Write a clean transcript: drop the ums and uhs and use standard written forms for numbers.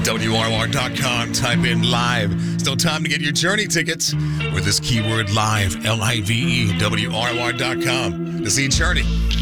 WRR.com. Type in live. Still time to get your Journey tickets with this keyword live. LIVE. WRR.com to see Journey.